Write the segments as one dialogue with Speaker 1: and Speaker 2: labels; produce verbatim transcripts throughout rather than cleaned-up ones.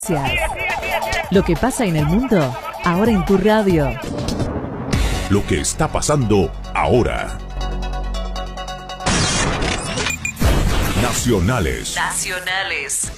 Speaker 1: Lo que pasa en el mundo, ahora en tu radio.
Speaker 2: Lo que está pasando ahora. Nacionales.
Speaker 1: Nacionales.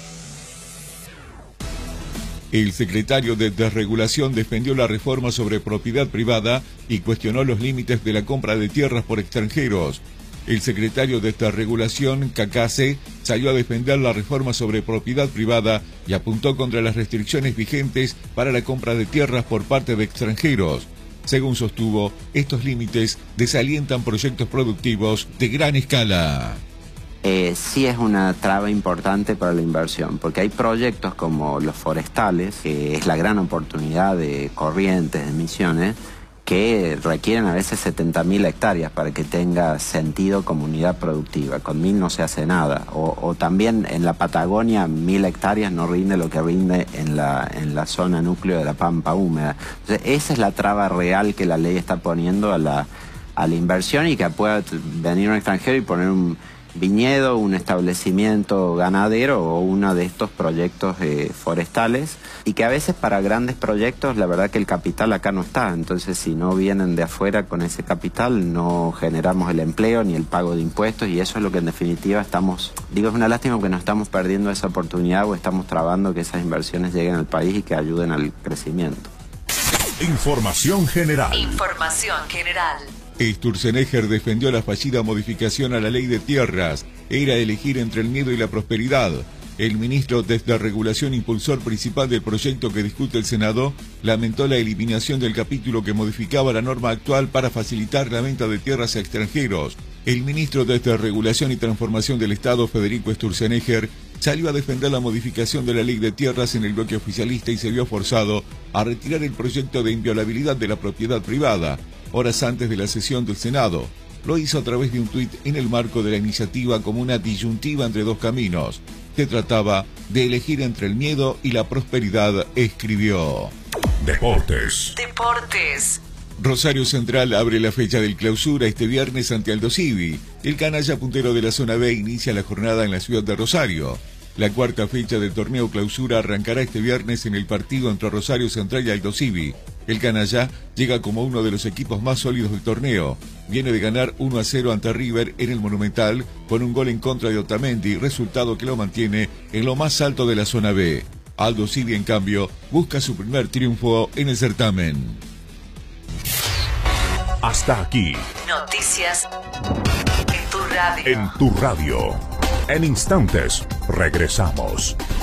Speaker 3: El secretario de Desregulación defendió la reforma sobre propiedad privada y cuestionó los límites de la compra de tierras por extranjeros. El secretario de Desregulación, Cacase, salió a defender la reforma sobre propiedad privada y apuntó contra las restricciones vigentes para la compra de tierras por parte de extranjeros. Según sostuvo, estos límites desalientan proyectos productivos de gran escala.
Speaker 4: Eh, sí es una traba importante para la inversión, porque hay proyectos como los forestales, que es la gran oportunidad de Corrientes, de Misiones, que requieren a veces setenta mil hectáreas para que tenga sentido comunidad productiva. Con mil no se hace nada. O, o también en la Patagonia, mil hectáreas no rinde lo que rinde en la, en la zona núcleo de la Pampa húmeda. Entonces, esa es la traba real que la ley está poniendo a la, a la inversión, y que pueda venir un extranjero y poner un viñedo, un establecimiento ganadero o uno de estos proyectos eh, forestales, y que a veces para grandes proyectos la verdad que el capital acá no está. Entonces, si no vienen de afuera con ese capital, no generamos el empleo ni el pago de impuestos, y eso es lo que en definitiva estamos, digo, es una lástima que nos estamos perdiendo esa oportunidad, o estamos trabando que esas inversiones lleguen al país y que ayuden al crecimiento.
Speaker 2: Información general.
Speaker 1: Información general.
Speaker 3: Sturzenegger defendió la fallida modificación a la ley de tierras. Era elegir entre el miedo y la prosperidad. El ministro de Desregulación, impulsor principal del proyecto que discute el Senado, lamentó la eliminación del capítulo que modificaba la norma actual para facilitar la venta de tierras a extranjeros. El ministro de Desregulación y Transformación del Estado, Federico Sturzenegger, salió a defender la modificación de la ley de tierras en el bloque oficialista y se vio forzado a retirar el proyecto de inviolabilidad de la propiedad privada, horas antes de la sesión del Senado. Lo hizo a través de un tuit en el marco de la iniciativa como una disyuntiva entre dos caminos. Se trataba de elegir entre el miedo y la prosperidad, escribió.
Speaker 2: Deportes.
Speaker 1: Deportes.
Speaker 3: Rosario Central abre la fecha del clausura este viernes ante Aldo Civi. El canalla puntero de la zona B inicia la jornada en la ciudad de Rosario. La cuarta fecha del torneo clausura arrancará este viernes en el partido entre Rosario Central y Aldo Civi. El canalla llega como uno de los equipos más sólidos del torneo. Viene de ganar uno a cero ante River en el Monumental con un gol en contra de Otamendi, resultado que lo mantiene en lo más alto de la zona B. Aldo Civi, en cambio, busca su primer triunfo en el certamen.
Speaker 2: Hasta aquí.
Speaker 1: Noticias en tu radio.
Speaker 2: En tu radio. En instantes, regresamos.